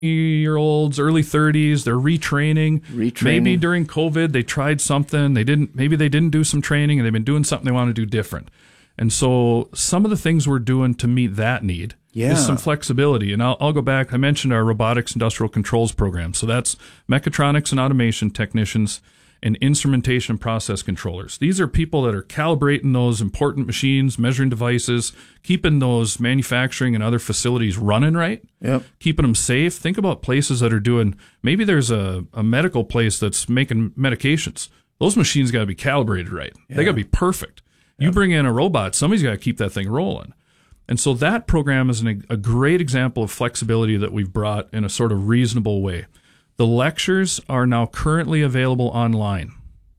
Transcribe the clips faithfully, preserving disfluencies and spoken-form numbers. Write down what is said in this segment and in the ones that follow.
year olds, early thirties, they're retraining. Retraining. Maybe during COVID they tried something, they didn't, maybe they didn't do some training and they've been doing something they want to do different. And so some of the things we're doing to meet that need yeah. is some flexibility. And I'll, I'll go back. I mentioned our robotics industrial controls program. So that's mechatronics and automation technicians and instrumentation process controllers. These are people that are calibrating those important machines, measuring devices, keeping those manufacturing and other facilities running right, yep. keeping them safe. Think about places that are doing, maybe there's a, a medical place that's making medications. Those machines got to be calibrated right. Yeah. They got to be perfect. Yep. You bring in a robot, somebody's got to keep that thing rolling. And so that program is an, a great example of flexibility that we've brought in a sort of reasonable way. The lectures are now currently available online.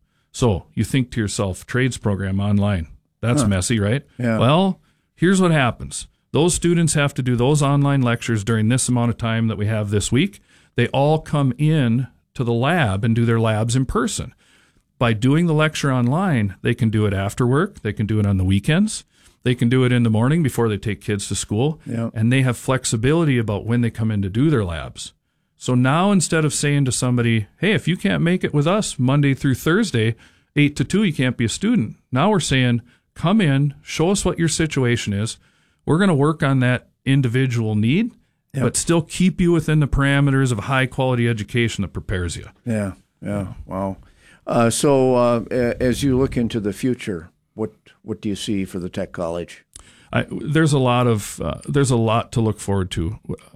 So you think to yourself, trades program online. That's huh. messy, right? Yeah. Well, here's what happens. Those students have to do those online lectures during this amount of time that we have this week. They all come in to the lab and do their labs in person. By doing the lecture online, they can do it after work. They can do it on the weekends. They can do it in the morning before they take kids to school. Yep. And they have flexibility about when they come in to do their labs. So now instead of saying to somebody, hey, if you can't make it with us Monday through Thursday, eight to two, you can't be a student. Now we're saying, come in, show us what your situation is. We're going to work on that individual need, yep. but still keep you within the parameters of high quality education that prepares you. Yeah, yeah, wow. Uh, so uh, as you look into the future, what what do you see for the Tech College? I, there's a lot of uh, there's a lot to look forward to.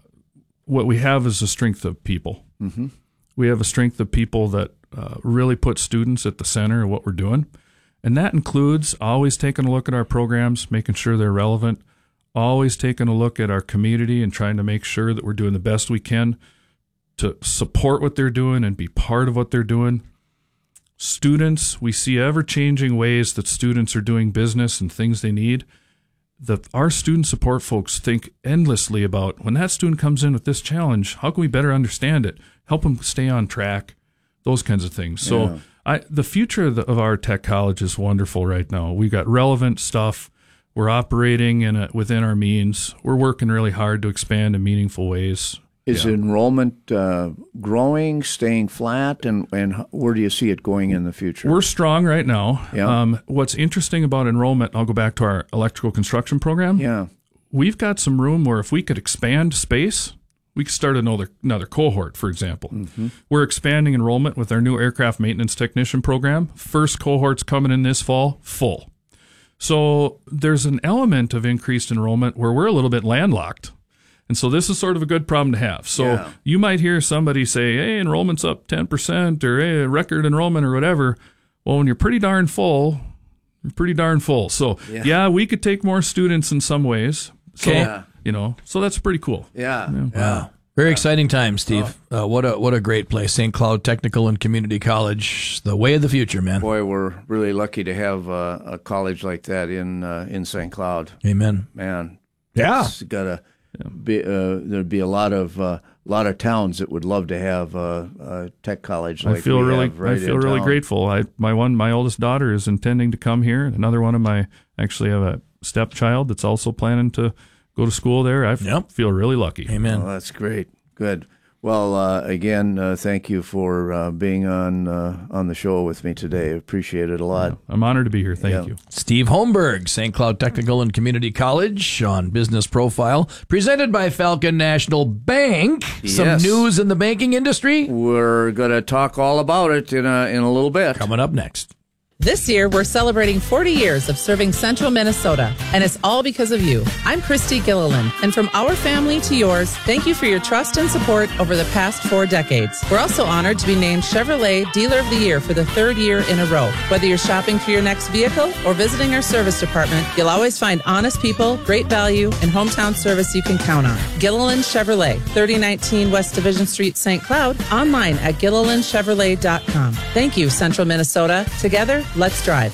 What we have is a strength of people. Mm-hmm. We have a strength of people that uh, really put students at the center of what we're doing. And that includes always taking a look at our programs, making sure they're relevant, always taking a look at our community and trying to make sure that we're doing the best we can to support what they're doing and be part of what they're doing. Students, we see ever-changing ways that students are doing business and things they need. The, our student support folks think endlessly about when that student comes in with this challenge, how can we better understand it, help them stay on track, those kinds of things. So yeah. I, the future of, the, of our Tech College is wonderful right now. We've got relevant stuff. We're operating in a, within our means. We're working really hard to expand in meaningful ways. Is yeah. enrollment uh, growing, staying flat, and, and where do you see it going in the future? We're strong right now. Yeah. Um, what's interesting about enrollment, I'll go back to our electrical construction program. Yeah. We've got some room where if we could expand space, we could start another another cohort, for example. Mm-hmm. We're expanding enrollment with our new aircraft maintenance technician program. First cohort's coming in this fall, full. So there's an element of increased enrollment where we're a little bit landlocked. And so this is sort of a good problem to have. So yeah. you might hear somebody say, hey, enrollment's up ten percent or hey, record enrollment or whatever. Well, when you're pretty darn full, you're pretty darn full. So, yeah, yeah we could take more students in some ways. So, yeah. you know, so that's pretty cool. Yeah. Yeah. yeah. Very exciting time, Steve. Oh. Uh, what a what a great place. Saint Cloud Technical and Community College, the way of the future, man. Boy, we're really lucky to have uh, a college like that in uh, in Saint Cloud. Amen. Man. Yeah. It's got to be, uh, there'd be a lot of uh, lot of towns that would love to have uh, a tech college like I feel we really have right I feel in really town. grateful. I my one my oldest daughter is intending to come here. Another one of my actually have a stepchild that's also planning to go to school there. I yep. feel really lucky. Amen. Well, that's great. Good. Well, uh, again, uh, thank you for uh, being on uh, on the show with me today. Appreciate it a lot. Yeah, I'm honored to be here. Thank yeah. you. Steve Holmberg, Saint Cloud Technical and Community College on Business Profile, presented by Falcon National Bank. Yes. Some news in the banking industry. We're going to talk all about it in a, in a little bit. Coming up next. This year, we're celebrating forty years of serving Central Minnesota, and it's all because of you. I'm Christy Gilliland, and from our family to yours, thank you for your trust and support over the past four decades. We're also honored to be named Chevrolet Dealer of the Year for the third year in a row. Whether you're shopping for your next vehicle or visiting our service department, you'll always find honest people, great value, and hometown service you can count on. Gilliland Chevrolet, thirty nineteen West Division Street, Saint Cloud, online at gilliland chevrolet dot com. Thank you, Central Minnesota. Together, let's drive.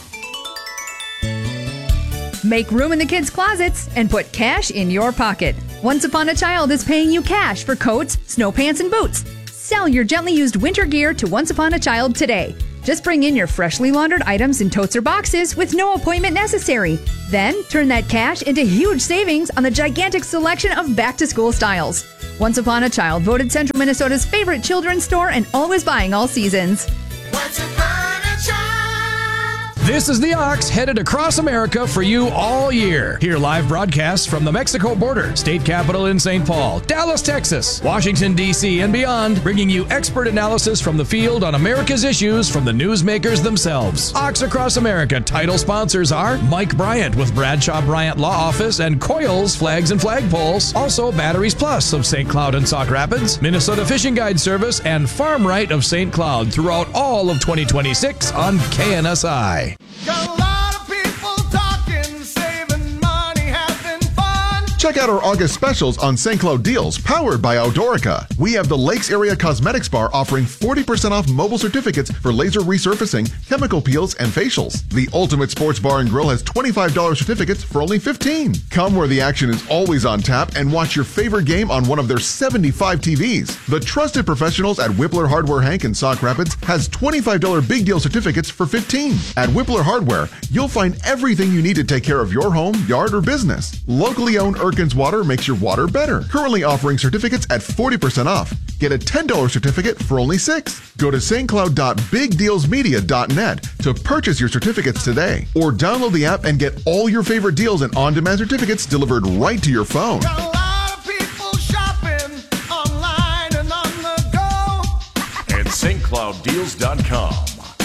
Make room in the kids' closets and put cash in your pocket. Once Upon a Child is paying you cash for coats, snow pants, and boots. Sell your gently used winter gear to Once Upon a Child today. Just bring in your freshly laundered items in totes or boxes with no appointment necessary. Then turn that cash into huge savings on the gigantic selection of back-to-school styles. Once Upon a Child, voted Central Minnesota's favorite children's store and always buying all seasons. Once upon a child. This is the Ox, headed across America for you all year. Hear live broadcasts from the Mexico border, state capital in Saint Paul, Dallas, Texas, Washington, D C, and beyond, bringing you expert analysis from the field on America's issues from the newsmakers themselves. Ox Across America title sponsors are Mike Bryant with Bradshaw Bryant Law Office and Coils Flags and Flagpoles. Also Batteries Plus of Saint Cloud and Sauk Rapids, Minnesota Fishing Guide Service, and Farm Right of Saint Cloud throughout all of twenty twenty-six on K N S I. Got a lot of people talking, saving money, having fun. Check out our August specials on Saint Cloud deals powered by Outdoorica. We have the Lakes Area Cosmetics Bar offering forty percent off mobile certificates for laser resurfacing, chemical peels, and facials. The Ultimate Sports Bar and Grill has twenty-five dollars certificates for only fifteen dollars. Come where the action is always on tap and watch your favorite game on one of their seventy-five T Vs. The trusted professionals at Whippler Hardware Hank in Sauk Rapids has twenty-five dollars big deal certificates for fifteen dollars. At Whippler Hardware, you'll find everything you need to take care of your home, yard, or business. Locally owned Erkins Water makes your water better. Currently offering certificates at forty percent off. Get a ten dollars certificate for only six dollars. Go to s t cloud dot big deals media dot net to purchase your certificates today. Or download the app and get all your favorite deals and on-demand certificates delivered right to your phone. Got a lot of people shopping online and on the go. And S T Cloud Deals dot com.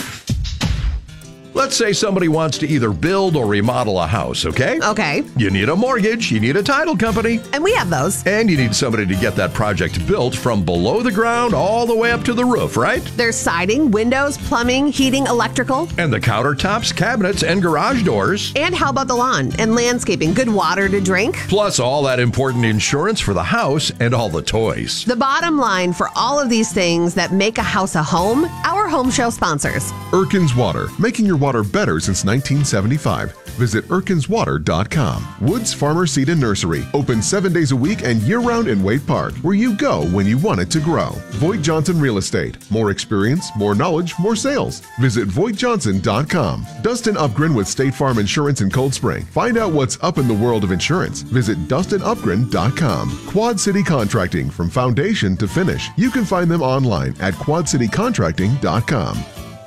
Let's say somebody wants to either build or remodel a house, okay? Okay. You need a mortgage, you need a title company, And we have those. and you need somebody to get that project built from below the ground all the way up to the roof, right? There's siding, windows, plumbing, heating, electrical. And the countertops, cabinets, and garage doors. And how about the lawn and landscaping? Good water to drink? Plus all that important insurance for the house and all the toys. The bottom line for all of these things that make a house a home, our home show sponsors. Erkins Water, making your water better since nineteen seventy-five. Visit erkins water dot com. Woods Farmer Seed and Nursery, open seven days a week and year-round in Waite Park, where you go when you want it to grow. Voigt Johnson Real Estate, more experience, more knowledge, more sales. Visit voigt johnson dot com. Dustin Upgren with State Farm Insurance in Cold Spring. Find out what's up in the world of insurance. Visit dustin upgren dot com. Quad City Contracting, from foundation to finish. You can find them online at quad city contracting dot com.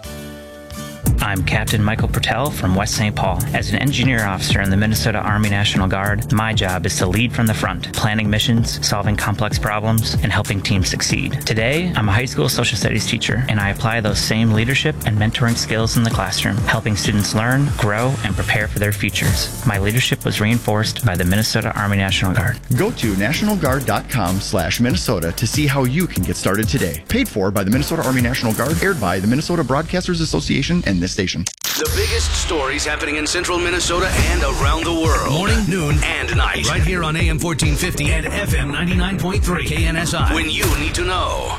I'm Captain Michael Pertell from West Saint Paul. As an engineer officer in the Minnesota Army National Guard, my job is to lead from the front, planning missions, solving complex problems, and helping teams succeed. Today, I'm a high school social studies teacher, and I apply those same leadership and mentoring skills in the classroom, helping students learn, grow, and prepare for their futures. My leadership was reinforced by the Minnesota Army National Guard. Go to national guard dot com slash Minnesota to see how you can get started today. Paid for by the Minnesota Army National Guard, aired by the Minnesota Broadcasters Association and this station. The biggest stories happening in central Minnesota and around the world. Morning, noon, and night. Right here on A M fourteen fifty and F M ninety-nine point three K N S I. When you need to know.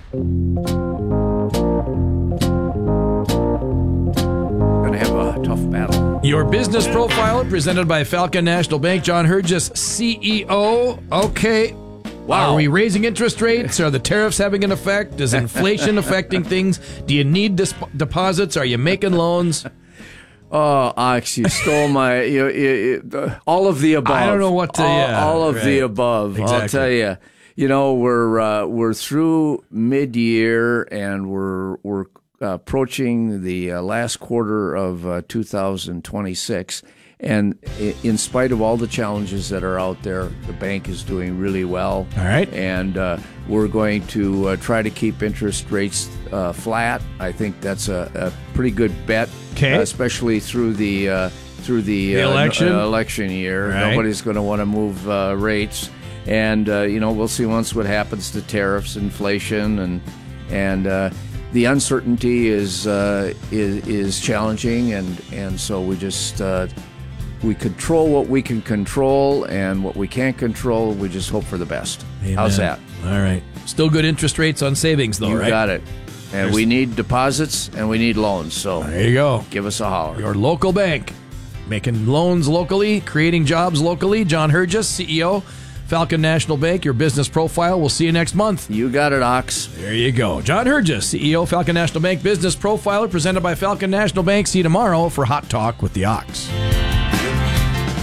Gonna have a tough battle. Your business profile presented by Falcon National Bank. John Hergis, C E O. Okay. Wow. Are we raising interest rates? Are the tariffs having an effect? Is inflation affecting things? Do you need dis- deposits? Are you making loans? Oh, Ox, you stole my you, you, you, all of the above. I don't know what to. All, yeah, all of right. the above. Exactly. I'll tell you. You know, we're uh, we're through mid-year and we're we're uh, approaching the uh, last quarter of uh, two thousand twenty-six. And in spite of all the challenges that are out there, the bank is doing really well. All right. And uh, we're going to uh, try to keep interest rates uh, flat. I think that's a, a pretty good bet, okay. uh, especially through the uh, through the, the uh, election uh, election year. Right. Nobody's going to want to move uh, rates, and uh, you know we'll see once what happens to tariffs, inflation, and and. Uh, The uncertainty is uh, is is challenging, and, and so we just uh, we control what we can control, and what we can't control, we just hope for the best. Amen. How's that? All right. Still good interest rates on savings, though, you right? You got it. And There's... we need deposits, and we need loans. So there you go. Give us a holler. Your local bank, making loans locally, creating jobs locally. John Hergis, C E O. Falcon National Bank, your business profile. We'll see you next month. You got it, Ox. There you go. John Hergis, C E O, Falcon National Bank Business Profiler, presented by Falcon National Bank. See you tomorrow for Hot Talk with the Ox.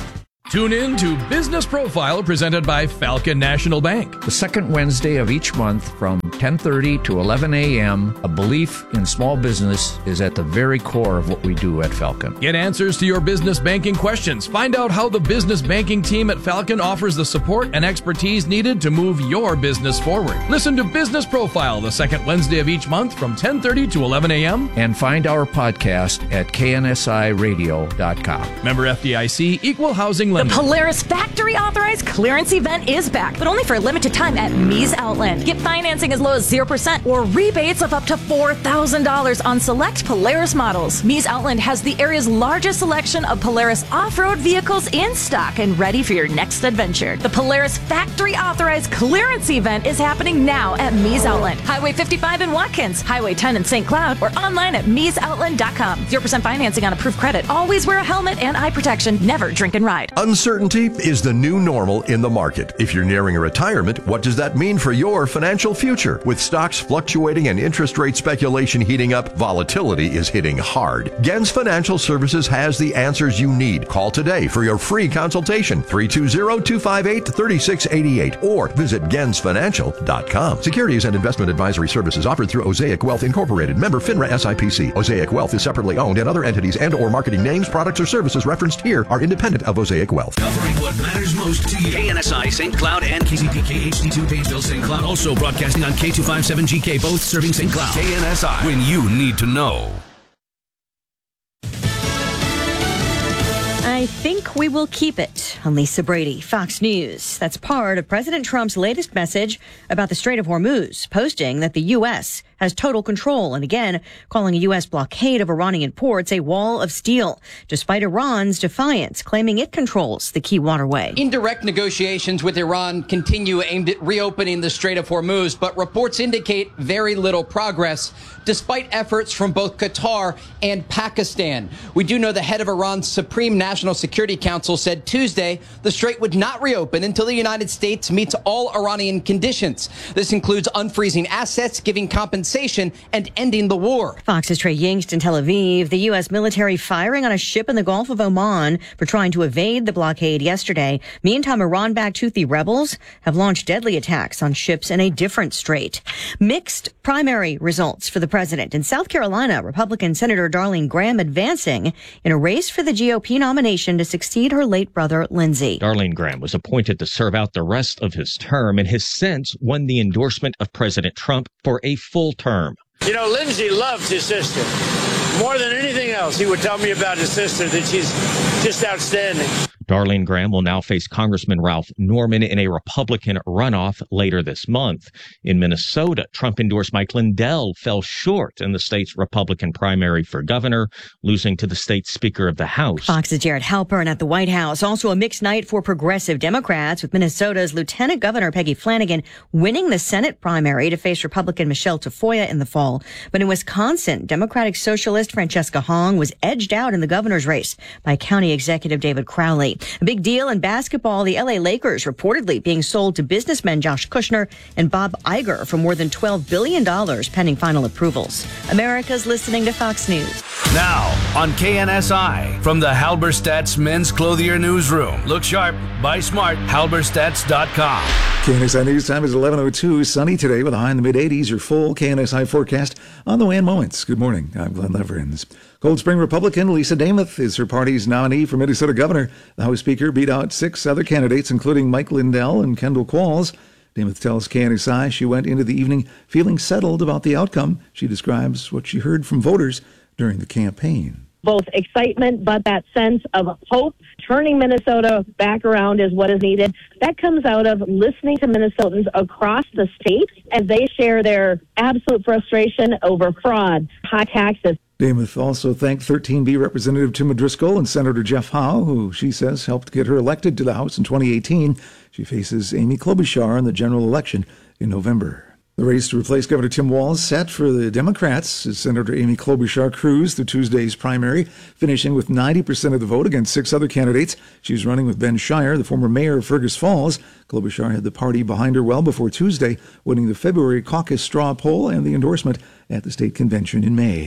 Tune in to Business Profile presented by Falcon National Bank. The second Wednesday of each month from ten thirty to eleven a.m., a belief in small business is at the very core of what we do at Falcon. Get answers to your business banking questions. Find out how the business banking team at Falcon offers the support and expertise needed to move your business forward. Listen to Business Profile the second Wednesday of each month from ten thirty to eleven a.m. And find our podcast at K N S I radio dot com. Member F D I C, Equal Housing Lender. The Polaris Factory Authorized Clearance Event is back, but only for a limited time at Mees Outland. Get financing as low as zero percent or rebates of up to four thousand dollars on select Polaris models. Mees Outland has the area's largest selection of Polaris off-road vehicles in stock and ready for your next adventure. The Polaris Factory Authorized Clearance Event is happening now at Mees Outland, Highway fifty-five in Watkins, Highway ten in Saint Cloud, or online at mees outland dot com. zero percent financing on approved credit. Always wear a helmet and eye protection. Never drink and ride. Uncertainty is the new normal in the market. If you're nearing a retirement, what does that mean for your financial future? With stocks fluctuating and interest rate speculation heating up, volatility is hitting hard. Gens Financial Services has the answers you need. Call today for your free consultation, three two zero, two five eight, three six eight eight, or visit gens financial dot com. Securities and investment advisory services offered through Osaic Wealth Incorporated, member FINRA S I P C. Osaic Wealth is separately owned, and other entities and or marketing names, products, or services referenced here are independent of Osaic Wealth. Covering what matters most to you. K N S I Saint Cloud and K C P K H D two Painesville Saint Cloud. Also broadcasting on K two fifty-seven G K, both serving Saint Cloud. K N S I, when you need to know. I think we will keep it. I'm Lisa Brady, Fox News. That's part of President Trump's latest message about the Strait of Hormuz, posting that the U S has total control and again calling a U S blockade of Iranian ports a wall of steel, despite Iran's defiance, claiming it controls the key waterway. Indirect negotiations with Iran continue aimed at reopening the Strait of Hormuz, but reports indicate very little progress, despite efforts from both Qatar and Pakistan. We do know the head of Iran's Supreme National Security Council said Tuesday the strait would not reopen until the United States meets all Iranian conditions. This includes unfreezing assets, giving compensation, and ending the war. Fox's Trey Yingst in Tel Aviv. The U S military firing on a ship in the Gulf of Oman for trying to evade the blockade yesterday. Meantime, Iran-backed Houthi rebels have launched deadly attacks on ships in a different strait. Mixed primary results for the president. In South Carolina, Republican Senator Darlene Graham advancing in a race for the G O P nomination to succeed her late brother, Lindsey. Darlene Graham was appointed to serve out the rest of his term and has since won the endorsement of President Trump for a full term. You know, Lindsey loved his sister. More than anything else, he would tell me about his sister, that she's just outstanding. Darlene Graham will now face Congressman Ralph Norman in a Republican runoff later this month. In Minnesota, Trump-endorsed Mike Lindell fell short in the state's Republican primary for governor, losing to the state's Speaker of the House. Fox's Jared Halpern at the White House. Also a mixed night for progressive Democrats, with Minnesota's Lieutenant Governor Peggy Flanagan winning the Senate primary to face Republican Michelle Tafoya in the fall. But in Wisconsin, Democratic Socialist Francesca Hong was edged out in the governor's race by County Executive David Crowley. A big deal in basketball, the L A Lakers reportedly being sold to businessmen Josh Kushner and Bob Iger for more than twelve billion dollars pending final approvals. America's listening to Fox News. Now on K N S I, from the Halberstadt's Men's Clothier Newsroom. Look sharp, buy smart, halberstadts dot com. K N S I News time is eleven oh two. Sunny today with a high in the mid eighties. Your full K N S I forecast on the way in moments. Good morning. I'm Glenn Leverins. Cold Spring Republican Lisa Namath is her party's nominee for Minnesota governor. The House Speaker beat out six other candidates, including Mike Lindell and Kendall Qualls. Namath tells K N S I she went into the evening feeling settled about the outcome. She describes what she heard from voters during the campaign. Both excitement, but that sense of hope. Turning Minnesota back around is what is needed. That comes out of listening to Minnesotans across the state as they share their absolute frustration over fraud, high taxes. Namath also thanked thirteen B Representative Tim O'Driscoll and Senator Jeff Howe, who she says helped get her elected to the House in twenty eighteen. She faces Amy Klobuchar in the general election in November. The race to replace Governor Tim Walz set for the Democrats as Senator Amy Klobuchar cruised through Tuesday's primary, finishing with ninety percent of the vote against six other candidates. She's running with Ben Shire, the former mayor of Fergus Falls. Klobuchar had the party behind her well before Tuesday, winning the February caucus straw poll and the endorsement at the state convention in May.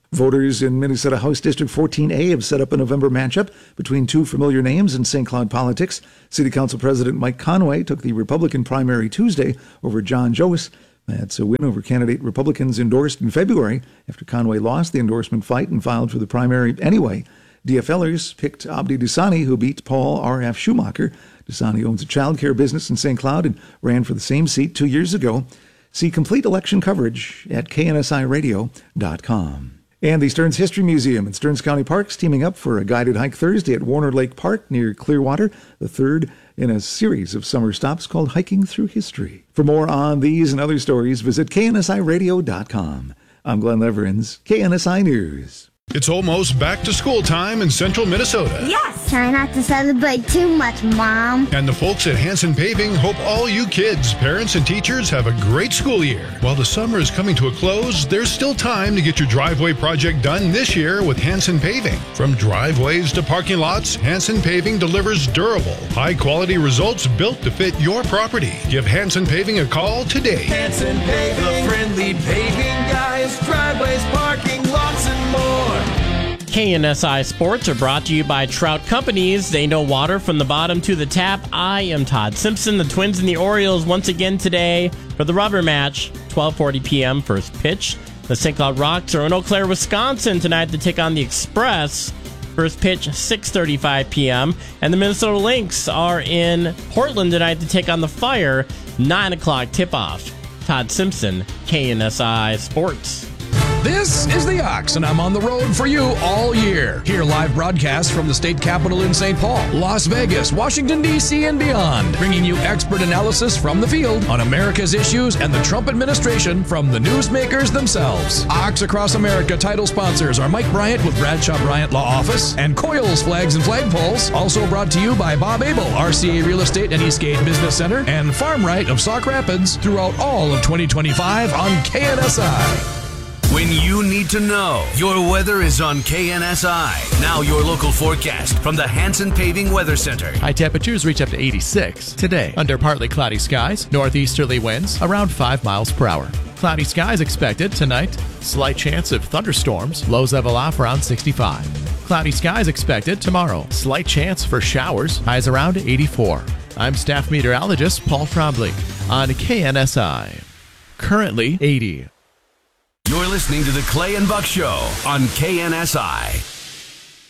Voters in Minnesota House District fourteen A have set up a November matchup between two familiar names in Saint Cloud politics. City Council President Mike Conway took the Republican primary Tuesday over John Joas. That's a win over candidate Republicans endorsed in February after Conway lost the endorsement fight and filed for the primary anyway. DFLers picked Abdi Dasani, who beat Paul R F Schumacher. Dasani owns a child care business in Saint Cloud and ran for the same seat two years ago. See complete election coverage at K N S I radio dot com. And the Stearns History Museum and Stearns County Parks teaming up for a guided hike Thursday at Warner Lake Park near Clearwater, the third in a series of summer stops called Hiking Through History. For more on these and other stories, visit K N S I radio dot com. I'm Glenn Leverins, K N S I News. It's almost back to school time in central Minnesota. Yes! Try not to celebrate too much, Mom. And the folks at Hanson Paving hope all you kids, parents, and teachers have a great school year. While the summer is coming to a close, there's still time to get your driveway project done this year with Hanson Paving. From driveways to parking lots, Hanson Paving delivers durable, high-quality results built to fit your property. Give Hanson Paving a call today. Hanson Paving, the friendly paving guys, driveways, parking lots, and more. K N S I Sports are brought to you by Trout Companies. They know water from the bottom to the tap. I am Todd Simpson. The Twins and the Orioles once again today for the rubber match. twelve forty p.m. first pitch. The Saint Cloud Rocks are in Eau Claire, Wisconsin tonight to take on the Express. First pitch, six thirty-five p.m. And the Minnesota Lynx are in Portland tonight to take on the Fire. nine o'clock tip-off. Todd Simpson, K N S I Sports. This is The Ox, and I'm on the road for you all year. Hear live broadcasts from the state capitol in Saint Paul, Las Vegas, Washington, D C, and beyond, bringing you expert analysis from the field on America's issues and the Trump administration from the newsmakers themselves. Ox Across America title sponsors are Mike Bryant with Bradshaw Bryant Law Office and Coyle's Flags and Flagpoles. Also brought to you by Bob Abel, R C A Real Estate and Eastgate Business Center, and Farm Right of Sauk Rapids throughout all of twenty twenty-five on K N S I. When you need to know, your weather is on K N S I. Now your local forecast from the Hanson Paving Weather Center. High temperatures reach up to eighty-six today. Under partly cloudy skies, northeasterly winds around five miles per hour. Cloudy skies expected tonight. Slight chance of thunderstorms. Lows level off around sixty-five. Cloudy skies expected tomorrow. Slight chance for showers. Highs around eighty-four. I'm staff meteorologist Paul Trombley on K N S I. Currently eighty. You're listening to the Clay and Buck Show on K N S I.